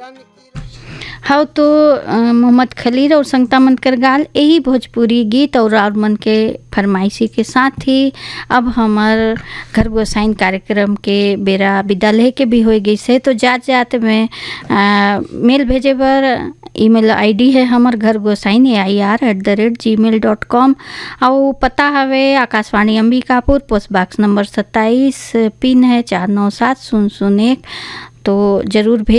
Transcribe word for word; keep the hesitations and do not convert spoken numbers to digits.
हाँ तो अ, मोहम्मद खलील और संगता मनकर गाल यही भोजपुरी गीत और और मन के फरमाइशी के साथ ही अब हमार घर गोसाइन कार्यक्रम के बेरा विदा ले के भी हो गई से। तो जात जात में आ, मेल भेजे बर ईमेल आईडी है हमार घर गोसाइन ए I R at the rate जी मेल डॉट कॉम और पता हवे Akashvani Ambikapur post box number सत्ताईस पिन है चार नौ सात शून्य शून्य एक। तो ज़रूर भेज